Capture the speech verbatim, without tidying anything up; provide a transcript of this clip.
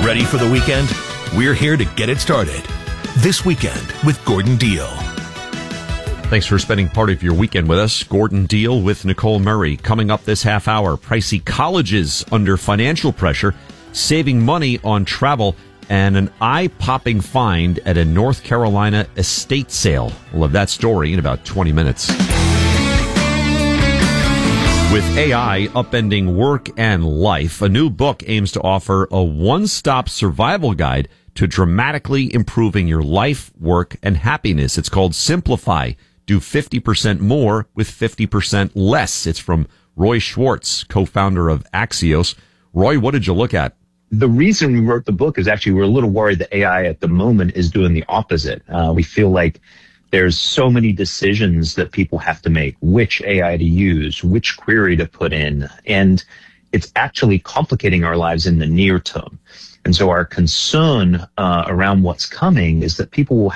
Ready for the weekend? We're here to get it started. This Weekend with Gordon Deal. Thanks for spending part of your weekend with us. Gordon Deal with Nicole Murray. Coming up this half hour, pricey colleges under financial pressure, saving money on travel, and an eye-popping find at a North Carolina estate sale. We'll have that story in about twenty minutes. With A I upending work and life, a new book aims to offer a one-stop survival guide to dramatically improving your life, work, and happiness. It's called Simplify. Do fifty percent more with fifty percent less. It's from Roy Schwartz, co-founder of Axios. Roy, what did you look at? The reason we wrote the book is actually we're a little worried that A I at the moment is doing the opposite. Uh, we feel like there's so many decisions that people have to make, which A I to use, which query to put in, and it's actually complicating our lives in the near term. And so our concern uh, around what's coming is that people will